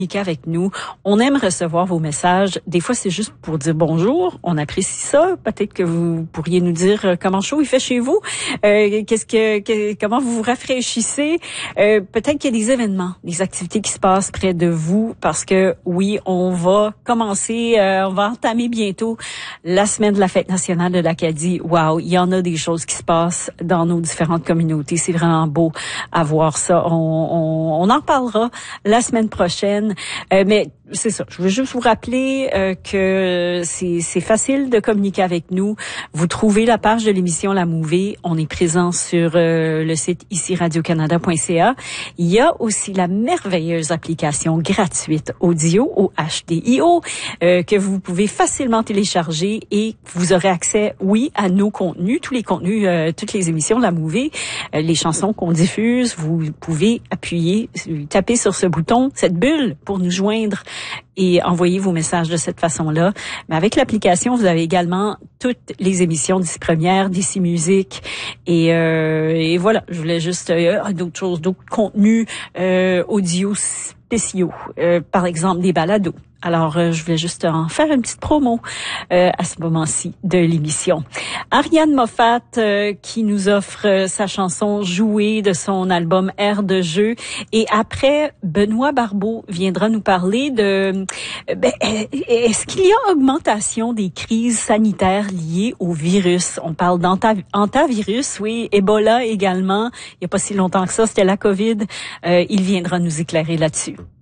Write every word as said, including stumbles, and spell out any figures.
avec nous. On aime recevoir vos messages. Des fois, c'est juste pour dire bonjour. On apprécie ça. Peut-être que vous pourriez nous dire comment chaud il fait chez vous. Euh, qu'est-ce que, que comment vous vous rafraîchissez. Euh, peut-être qu'il y a des événements, des activités qui se passent près de vous parce que oui, on va commencer, euh, on va entamer bientôt la semaine de la fête nationale de l'Acadie. Wow, il y en a des choses qui se passent dans nos différentes communautés. C'est vraiment beau à voir ça. On, on, on en parlera la semaine prochaine. Euh, mais c'est ça. Je veux juste vous rappeler euh, que c'est, c'est facile de communiquer avec nous. Vous trouvez la page de l'émission La Mouvée. On est présent sur euh, le site ici radio canada point c a. Il y a aussi la merveilleuse application gratuite audio au H D I O euh, que vous pouvez facilement télécharger et vous aurez accès, oui, à nos contenus, tous les contenus, euh, toutes les émissions de La Mouvée, euh, les chansons qu'on diffuse. Vous pouvez appuyer, taper sur ce bouton, cette bulle pour nous joindre et envoyer vos messages de cette façon-là. Mais avec l'application, vous avez également toutes les émissions d'ici Première, d'ici Musique. Et, euh, et voilà, je voulais juste euh, d'autres choses, d'autres contenus euh, audio spéciaux. Euh, par exemple, des balados. Alors, euh, je voulais juste en faire une petite promo euh, à ce moment-ci de l'émission. Ariane Moffat euh, qui nous offre euh, sa chanson Jouer de son album Air de jeu. Et après, Benoît Barbeau viendra nous parler de... Euh, ben, est-ce qu'il y a augmentation des crises sanitaires liées au virus? On parle d'antavirus, oui, Ebola également. Il n'y a pas si longtemps que ça, c'était la COVID. Euh, il viendra nous éclairer là-dessus.